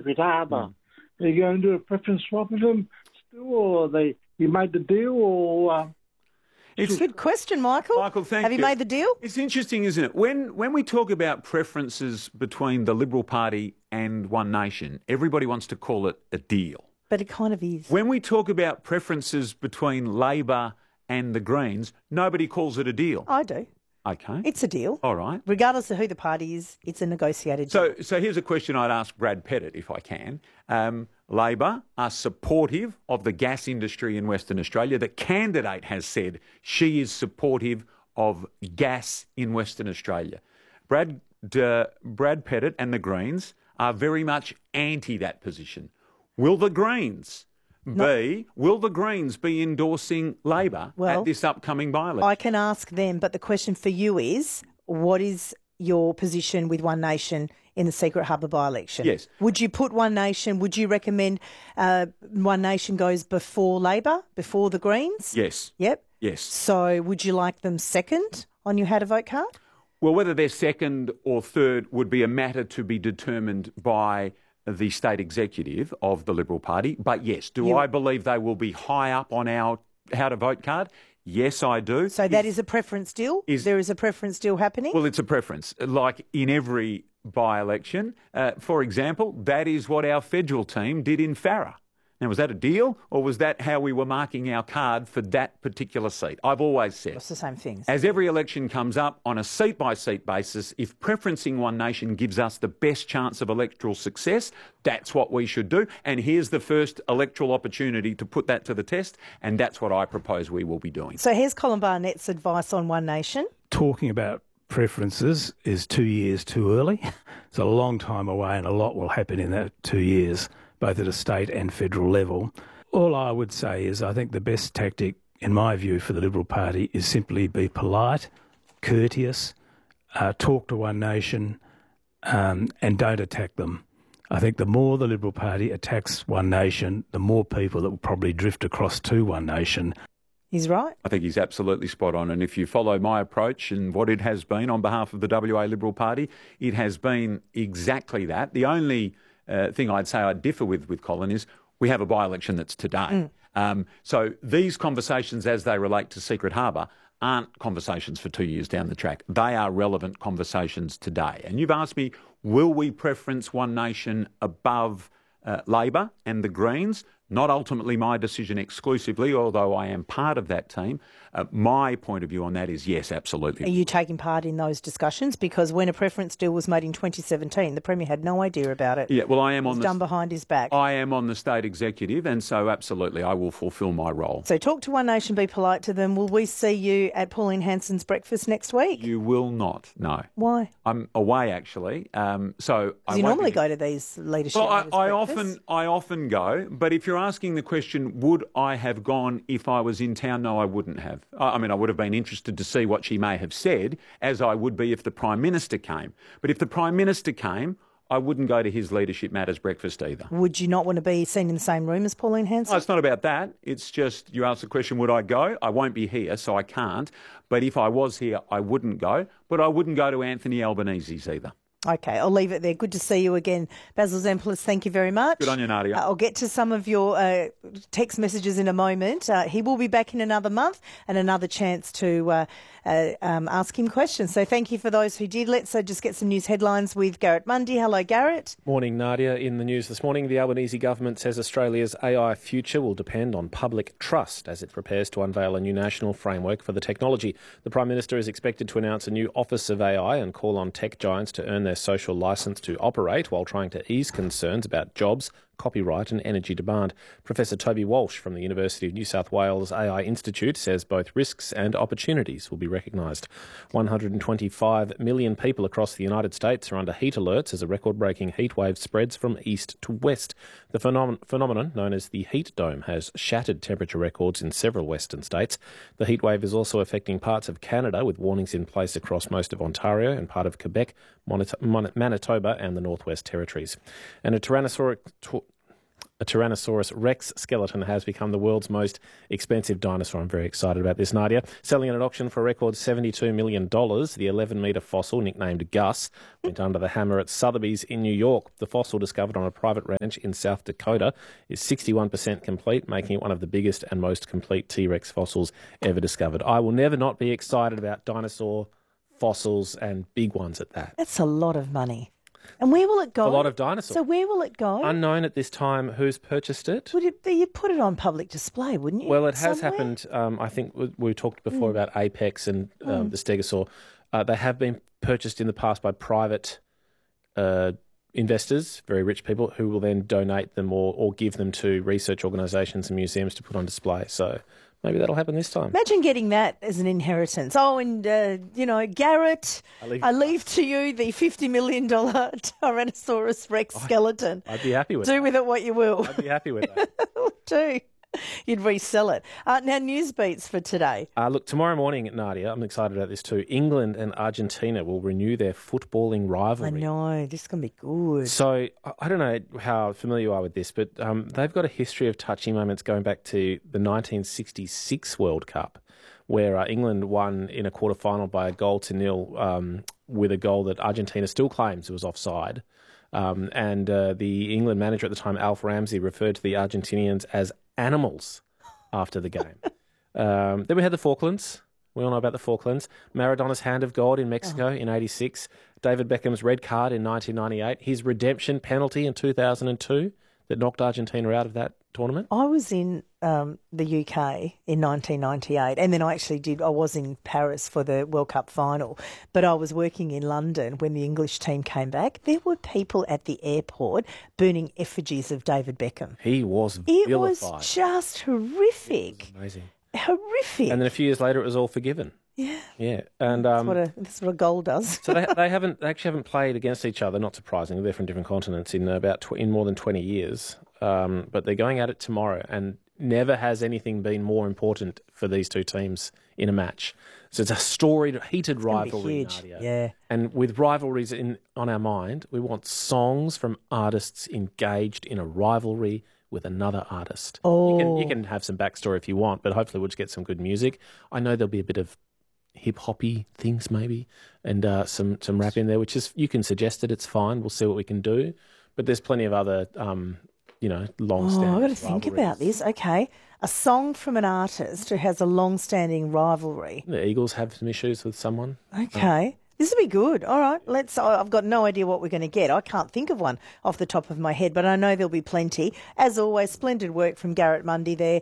Secret Harbour. Are you going to do a preference swap with them still, or you made the deal, or... It's a good question, Michael. Michael, thank you. Have you made the deal? It's interesting, isn't it? When we talk about preferences between the Liberal Party and One Nation, everybody wants to call it a deal. But it kind of is. When we talk about preferences between Labor and the Greens, nobody calls it a deal. I do. Okay. It's a deal. All right. Regardless of who the party is, it's a negotiated deal. So here's a question I'd ask Brad Pettit, if I can. Labor are supportive of the gas industry in Western Australia. The candidate has said she is supportive of gas in Western Australia. Brad Pettit and the Greens are very much anti that position. Will the Greens be endorsing Labor at this upcoming by-election? I can ask them, but the question for you is, what is your position with One Nation in the Secret Harbour by-election? Yes. Would you put One Nation, would you recommend One Nation goes before Labor, before the Greens? Yes. Yep. Yes. So would you like them second on your how to vote card? Well, whether they're second or third would be a matter to be determined by the state executive of the Liberal Party. But yes, I believe they will be high up on our how to vote card? Yes, I do. So that is a preference deal? There is a preference deal happening? Well, it's a preference, like in every by-election. For example, that is what our federal team did in Farrer. Now, was that a deal, or was that how we were marking our card for that particular seat? I've always said... It's the same thing. As every election comes up on a seat-by-seat basis, if preferencing One Nation gives us the best chance of electoral success, that's what we should do. And here's the first electoral opportunity to put that to the test, and that's what I propose we will be doing. So here's Colin Barnett's advice on One Nation. Talking about preferences is 2 years too early. It's a long time away, and a lot will happen in that 2 years, both at a state and federal level. All I would say is I think the best tactic, in my view, for the Liberal Party is simply be polite, courteous, talk to One Nation, and don't attack them. I think the more the Liberal Party attacks One Nation, the more people that will probably drift across to One Nation. He's right. I think he's absolutely spot on. And if you follow my approach and what it has been on behalf of the WA Liberal Party, it has been exactly that. The only thing I'd say I'd differ with Colin is we have a by-election that's today. So these conversations as they relate to Secret Harbour aren't conversations for 2 years down the track. They are relevant conversations today. And you've asked me, will we preference One Nation above Labor and the Greens? Not ultimately my decision exclusively, although I am part of that team. My point of view on that is yes, absolutely. Are you taking part in those discussions? Because when a preference deal was made in 2017, the Premier had no idea about it. Yeah, well, I am on done behind his back. I am on the state executive, and so absolutely, I will fulfil my role. So talk to One Nation, be polite to them. Will we see you at Pauline Hanson's breakfast next week? You will not. No. Why? I'm away actually. So I you normally go to these leadership. Well, I often go, but if you're asking the question, would I have gone if I was in town? No, I wouldn't have. I mean, I would have been interested to see what she may have said, as I would be if the Prime Minister came. But if the Prime Minister came, I wouldn't go to his Leadership Matters breakfast either. Would you not want to be seen in the same room as Pauline Hanson? No, it's not about that. It's just you asked the question, would I go? I won't be here, so I can't. But if I was here, I wouldn't go. But I wouldn't go to Anthony Albanese's either. Okay, I'll leave it there. Good to see you again. Basil Zempilas, thank you very much. Good on you, Nadia. I'll get to some of your text messages in a moment. He will be back in another month and another chance to ask him questions. So thank you for those who did. Let's just get some news headlines with Garrett Mundy. Hello, Garrett. Morning, Nadia. In the news this morning, the Albanese government says Australia's AI future will depend on public trust as it prepares to unveil a new national framework for the technology. The Prime Minister is expected to announce a new Office of AI and call on tech giants to earn their social licence to operate while trying to ease concerns about jobs, copyright and energy demand. Professor Toby Walsh from the University of New South Wales AI Institute says both risks and opportunities will be recognised. 125 million people across the United States are under heat alerts as a record-breaking heatwave spreads from east to west. The phenomenon, known as the heat dome, has shattered temperature records in several western states. The heatwave is also affecting parts of Canada, with warnings in place across most of Ontario and part of Quebec, Manitoba and the Northwest Territories. And a Tyrannosaurus A Tyrannosaurus Rex skeleton has become the world's most expensive dinosaur. I'm very excited about this, Nadia. Selling at an auction for a record $72 million, the 11-metre fossil, nicknamed Gus, went under the hammer at Sotheby's in New York. The fossil, discovered on a private ranch in South Dakota, is 61% complete, making it one of the biggest and most complete T-Rex fossils ever discovered. I will never not be excited about dinosaur fossils, and big ones at that. That's a lot of money. And where will it go? A lot of dinosaurs. So where will it go? Unknown at this time who's purchased it. Would it be, you'd put it on public display, wouldn't you? Well, it has somewhere? happened. I think we talked before about Apex and the Stegosaur. They have been purchased in the past by private investors, very rich people, who will then donate them or give them to research organisations and museums to put on display. So maybe that'll happen this time. Imagine getting that as an inheritance. Oh, and, Garrett, I leave to you the $50 million Tyrannosaurus Rex skeleton. I'd be happy with Do that. with it what you will. I'd be happy with that. Do. You'd resell it. Now, news beats for today. Look, tomorrow morning, Nadia, I'm excited about this too. England and Argentina will renew their footballing rivalry. I know. This is going to be good. So I don't know how familiar you are with this, but they've got a history of touching moments going back to the 1966 World Cup, where England won in a quarter-final by 1-0 with a goal that Argentina still claims was offside. And the England manager at the time, Alf Ramsey, referred to the Argentinians as animals after the game. Then we had the Falklands. We all know about the Falklands. Maradona's hand of God in Mexico in 86. David Beckham's red card in 1998. His redemption penalty in 2002 that knocked Argentina out of that tournament. I was in the UK in 1998, and then I was in Paris for the World Cup final, but I was working in London when the English team came back. There were people at the airport burning effigies of David Beckham. He was It vilified. was just horrific. Amazing. Horrific. And then a few years later, it was all forgiven. Yeah. Yeah. And That's what a goal does. so they actually haven't played against each other, not surprisingly. They're from different continents in in more than 20 years. But they're going at it tomorrow, and never has anything been more important for these two teams in a match. So it's a storied, heated rivalry, huge. Nadia. Yeah. And with rivalries on our mind, we want songs from artists engaged in a rivalry with another artist. Oh. You can have some backstory if you want, but hopefully we'll just get some good music. I know there'll be a bit of hip-hoppy things maybe, and some rap in there, which is, you can suggest it, it's fine. We'll see what we can do. But there's plenty of other long-standing I've got to think about this. Okay. A song from an artist who has a long-standing rivalry. The Eagles have some issues with someone. Okay. This will be good. All right. I've got no idea what we're going to get. I can't think of one off the top of my head, but I know there'll be plenty. As always, splendid work from Garrett Mundy there.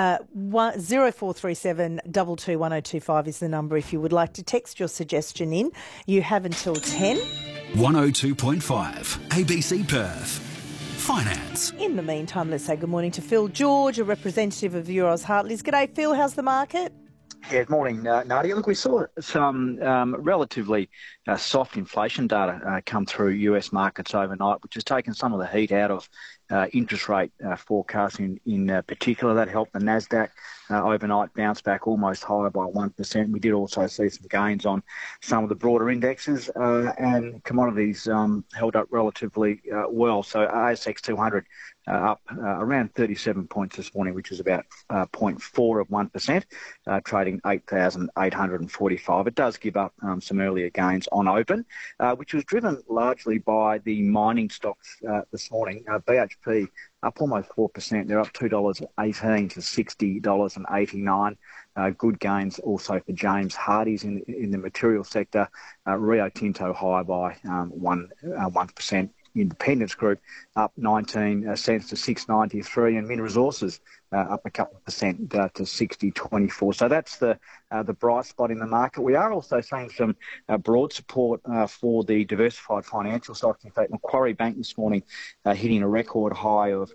0437 22 1025 is the number if you would like to text your suggestion in. You have until 10. 102.5 ABC Perth. Finance. In the meantime, let's say good morning to Phil George, a representative of Euroz Hartleys. G'day, Phil. How's the market? Yeah, good morning, Nadia. Look, we saw some relatively soft inflation data come through US markets overnight, which has taken some of the heat out of interest rate forecasts in particular. That helped the Nasdaq overnight bounce back almost higher by 1%. We did also see some gains on some of the broader indexes, and commodities held up relatively well. So ASX 200 up around 37 points this morning, which is about 0.4 of 1%, trading 8,845. It does give up some earlier gains on open, which was driven largely by the mining stocks this morning. BHP up almost 4%. They're up $2.18 to $60.89. Good gains also for James Hardie's in the material sector. Rio Tinto higher by 1%. Independence Group up 19 cents to 6.93, and Min Resources up a couple of percent to 60.24. So that's the bright spot in the market. We are also seeing some broad support for the diversified financial stocks. In fact, Macquarie Bank this morning hitting a record high of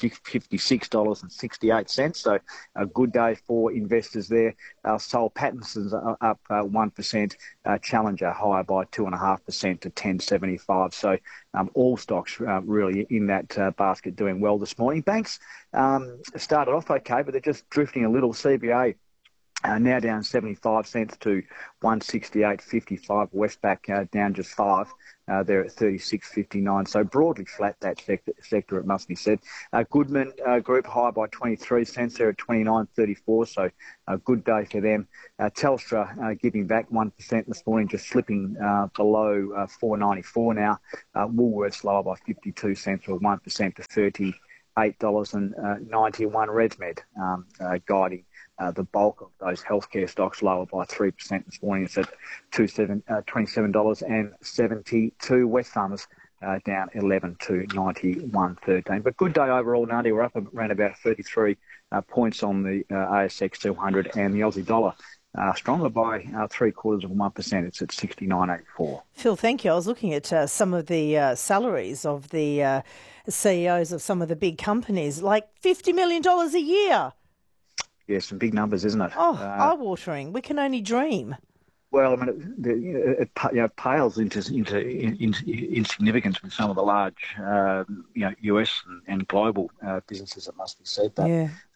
$256.68. So a good day for investors there. Soul Pattinson's up 1%. Challenger higher by 2.5% to 10.75. So all stocks really in that basket doing well this morning. Banks started off okay, but they're just drifting a little. CBA Now down 75 cents to 168.55. Westpac down just 5. They're at 36.59. So broadly flat, that sector, it must be said. Goodman Group high by 23 cents. They're at 29.34. So a good day for them. Telstra giving back 1% this morning, just slipping below 4.94 now. Woolworths lower by 52 cents or 1% to $38.91. ResMed guiding the bulk of those healthcare stocks lower by 3% this morning. It's at $27.72. Wesfarmers down 11 to 91.13. But good day overall, Nadia. We're up around about 33 points on the ASX 200, and the Aussie dollar stronger by 0.75%. It's at 69.84. Phil, thank you. I was looking at some of the salaries of the CEOs of some of the big companies, like $50 million a year. Yeah, some big numbers, isn't it? Oh, eye-watering. We can only dream. Well, I mean, it pales into insignificance with some of the large, US and global businesses. It must be said. But,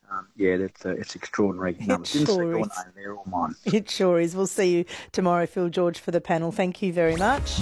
it's extraordinary numbers. Didn't see your name there or mine. It sure is. We'll see you tomorrow, Phil George, for the panel. Thank you very much.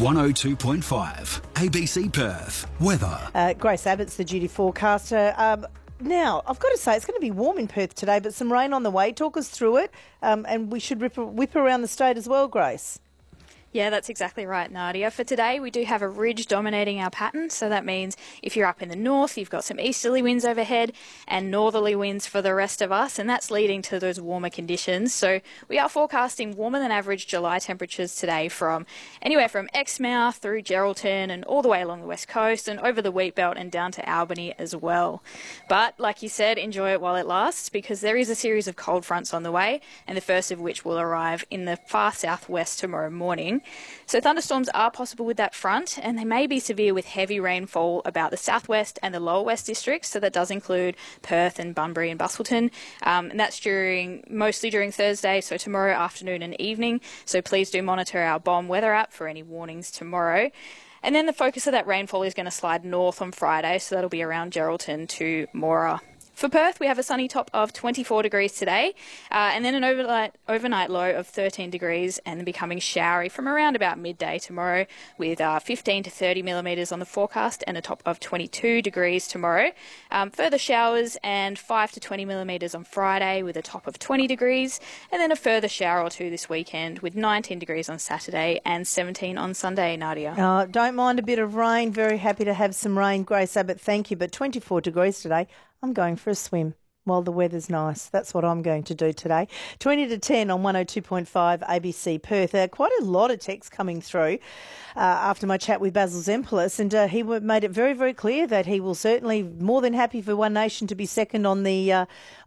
102.5 ABC Perth weather. Grace Abbott's the duty forecaster. Now, I've got to say, it's going to be warm in Perth today, but some rain on the way. Talk us through it, and we should whip around the state as well, Grace. Yeah, that's exactly right, Nadia. For today, we do have a ridge dominating our pattern. So that means if you're up in the north, you've got some easterly winds overhead and northerly winds for the rest of us. And that's leading to those warmer conditions. So we are forecasting warmer than average July temperatures today from anywhere from Exmouth through Geraldton and all the way along the west coast and over the Wheatbelt and down to Albany as well. But like you said, enjoy it while it lasts, because there is a series of cold fronts on the way, and the first of which will arrive in the far southwest tomorrow morning. So thunderstorms are possible with that front, and they may be severe with heavy rainfall about the southwest and the lower west districts. So that does include Perth and Bunbury and Busselton. And that's mostly during Thursday, so tomorrow afternoon and evening. So please do monitor our BOM weather app for any warnings tomorrow. And then the focus of that rainfall is going to slide north on Friday, so that'll be around Geraldton to Moora. For Perth, we have a sunny top of 24 degrees today, and then an overnight low of 13 degrees, and becoming showery from around about midday tomorrow, with 15 to 30 millimetres on the forecast and a top of 22 degrees tomorrow. Further showers and 5 to 20 millimetres on Friday with a top of 20 degrees, and then a further shower or two this weekend with 19 degrees on Saturday and 17 on Sunday, Nadia. Don't mind a bit of rain. Very happy to have some rain, Grace Abbott. Thank you. But 24 degrees today. I'm going for a swim while the weather's nice. That's what I'm going to do today. 20 to 10 on 102.5 ABC Perth. Quite a lot of text coming through after my chat with Basil Zempilas, and he made it very, very clear that he will certainly more than happy for One Nation to be second on the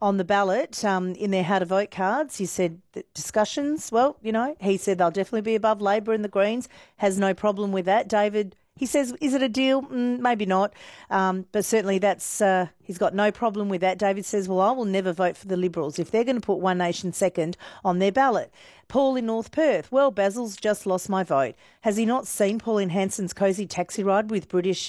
ballot in their how to vote cards. He said that discussions, he said they'll definitely be above Labor and the Greens. Has no problem with that. David, he says, is it a deal? Maybe not. But certainly he's got no problem with that. David says, well, I will never vote for the Liberals if they're going to put One Nation second on their ballot. Paul in North Perth, well, Basil's just lost my vote. Has he not seen Pauline Hanson's cosy taxi ride with British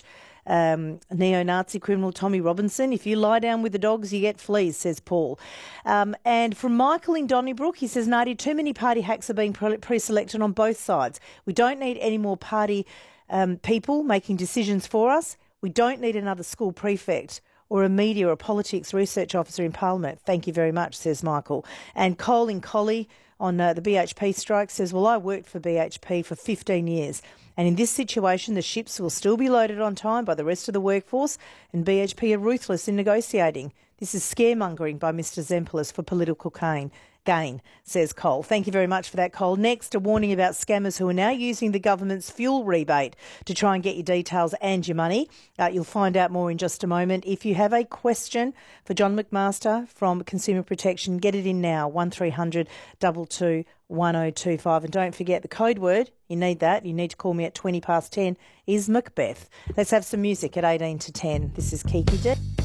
neo-Nazi criminal Tommy Robinson? If you lie down with the dogs, you get fleas, says Paul. And from Michael in Donnybrook, he says, Nadia, too many party hacks are being pre-selected on both sides. We don't need any more party people making decisions for us. We don't need another school prefect or a media or politics research officer in Parliament. Thank you very much, says Michael. And Cole in Collie on the BHP strike says, well, I worked for BHP for 15 years. And in this situation, the ships will still be loaded on time by the rest of the workforce, and BHP are ruthless in negotiating. This is scaremongering by Mr Zempilas for political gain, says Cole. Thank you very much for that, Cole. Next, a warning about scammers who are now using the government's fuel rebate to try and get your details and your money. You'll find out more in just a moment. If you have a question for John McMaster from Consumer Protection, get it in now, 1300 22 1025. And don't forget the code word, you need that, you need to call me at 10 is Macbeth. Let's have some music at 18 to 10. This is Kiki D.